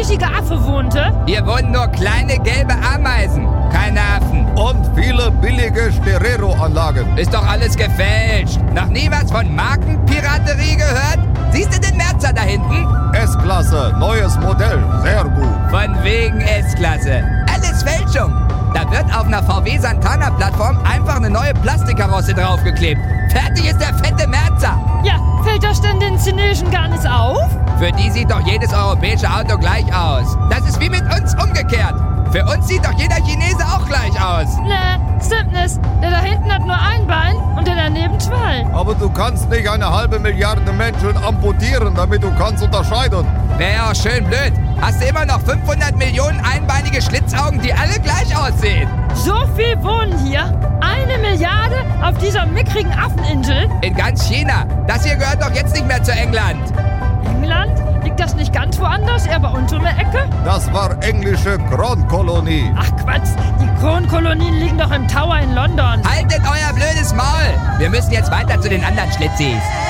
riesige Affe wohnte? Hier wohnen nur kleine gelbe Ameisen, keine Affen. Und viele billige Stereoanlagen. Ist doch alles gefälscht. Noch nie was von Markenpiraterie gehört? Siehst du den Merzer da hinten? S-Klasse, neues Modell, sehr gut. Von wegen S-Klasse. Alles Fälschung. Da wird auf einer VW Santana-Plattform einfach eine neue Plastikkarosse draufgeklebt. Fertig ist der fette Merzer. Ja, fällt das denn den Chinesen gar nicht auf? Für die sieht doch jedes europäische Auto gleich aus. Das ist wie mit uns umgekehrt. Für uns sieht doch jeder Chinese auch gleich aus. Nee, stimmt nicht. Der da hinten hat nur ein Bein und der daneben zwei. Aber du kannst nicht 1,5 Milliarde Menschen amputieren, damit du kannst unterscheiden. Wäre ja auch schön blöd. Hast du immer noch 500 Millionen einbeinige Schlitzaugen, die alle gleich aussehen? So viel wohnen hier. 1 Milliarde auf dieser mickrigen Affeninsel. In ganz China. Das hier gehört doch jetzt nicht mehr zu England. England? Liegt das nicht ganz woanders, eher bei uns um die Ecke? Das war englische Kronkolonie. Ach Quatsch, die Kronkolonien liegen doch im Tower in London. Haltet euer blödes Maul. Wir müssen jetzt weiter zu den anderen Schlitzis.